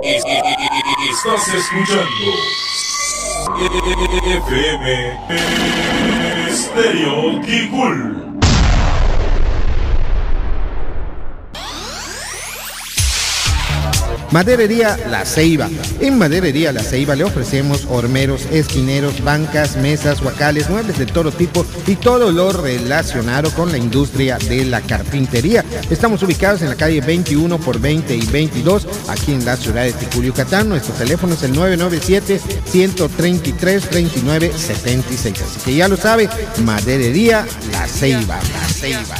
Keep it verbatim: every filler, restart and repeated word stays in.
Estás escuchando F M Estéreo Ticul. Maderería La Ceiba. En Maderería La Ceiba le ofrecemos hormeros, esquineros, bancas, mesas, huacales, muebles de todo tipo y todo lo relacionado con la industria de la carpintería. Estamos ubicados en la calle veintiuno por veinte y veintidós, aquí en la ciudad de Ticul, Yucatán. Nuestro teléfono es el nueve nueve siete, uno tres tres, tres nueve siete seis. Así que ya lo sabe, Maderería La Ceiba. La Ceiba.